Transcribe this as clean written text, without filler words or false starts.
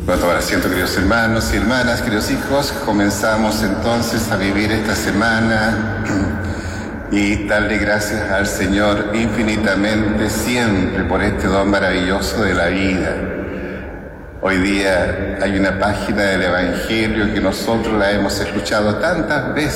Bueno, tomar asiento, queridos hermanos y hermanas, queridos hijos. Comenzamos entonces a vivir esta semana y darle gracias al Señor infinitamente siempre por este don maravilloso de la vida. Hoy día hay una página del Evangelio que nosotros la hemos escuchado tantas veces.